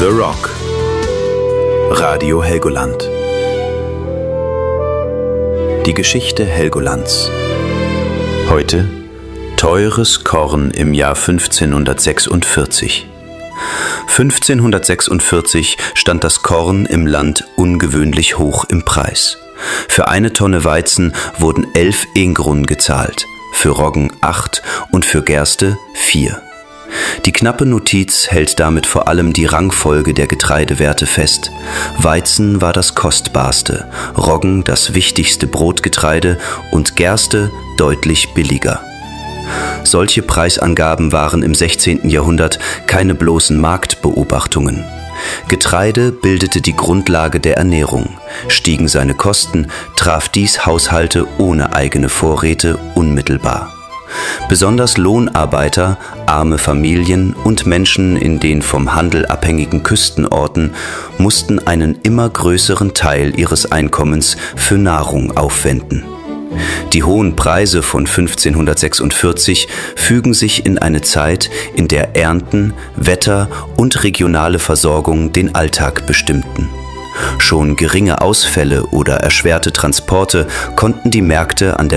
The Rock. Radio Helgoland. Die Geschichte Helgolands. Heute teures Korn im Jahr 1546. 1546 stand das Korn im Land ungewöhnlich hoch im Preis. Für 1 Tonne Weizen wurden 11 Engrun gezahlt, für Roggen 8 und für Gerste 4. Die knappe Notiz hält damit vor allem die Rangfolge der Getreidewerte fest. Weizen war das kostbarste, Roggen das wichtigste Brotgetreide und Gerste deutlich billiger. Solche Preisangaben waren im 16. Jahrhundert keine bloßen Marktbeobachtungen. Getreide bildete die Grundlage der Ernährung. Stiegen seine Kosten, traf dies Haushalte ohne eigene Vorräte unmittelbar. Besonders Lohnarbeiter, arme Familien und Menschen in den vom Handel abhängigen Küstenorten mussten einen immer größeren Teil ihres Einkommens für Nahrung aufwenden. Die hohen Preise von 1546 fügen sich in eine Zeit, in der Ernten, Wetter und regionale Versorgung den Alltag bestimmten. Schon geringe Ausfälle oder erschwerte Transporte konnten die Märkte an der